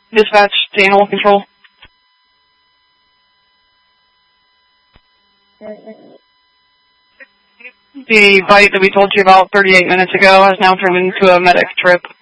Dispatch to Animal Control. The bite that we told you about 38 minutes ago has now turned into a medic trip.